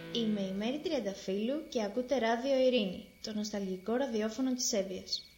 Είμαι η Μέρη Τριανταφύλλου και ακούτε Ράδιο Ειρήνη, το νοσταλγικό ραδιόφωνο της Εύβοιας.